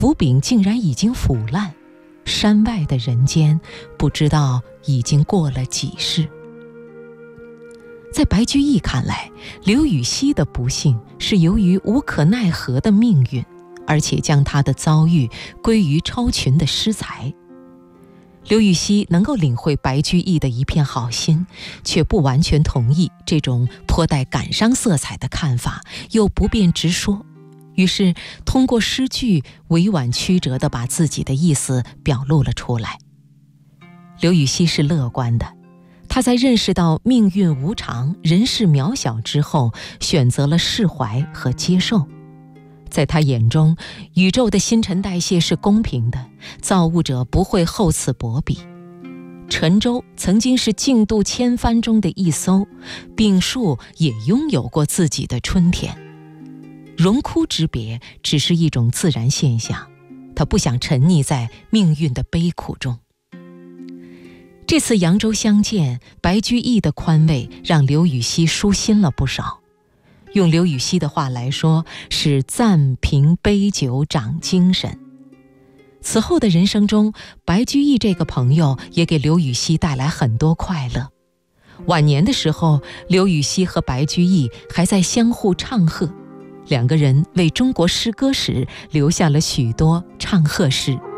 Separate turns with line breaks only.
浮饼竟然已经腐烂，山外的人间不知道已经过了几世。在白居易看来，刘禹锡的不幸是由于无可奈何的命运，而且将他的遭遇归于超群的诗才。刘禹锡能够领会白居易的一片好心，却不完全同意这种颇带感伤色彩的看法，又不便直说，于是通过诗句委婉曲折地把自己的意思表露了出来。刘禹锡是乐观的，他在认识到命运无常、人世渺小之后，选择了释怀和接受。在他眼中，宇宙的新陈代谢是公平的，造物者不会厚此薄彼。沉舟曾经是竞渡千帆中的一艘，病树也拥有过自己的春天。荣枯之别只是一种自然现象，他不想沉溺在命运的悲苦中。这次扬州相见，白居易的宽慰让刘禹锡舒心了不少。用刘禹锡的话来说，是暂凭杯酒长精神。此后的人生中，白居易这个朋友也给刘禹锡带来很多快乐。晚年的时候，刘禹锡和白居易还在相互唱和，两个人为中国诗歌史留下了许多唱和诗。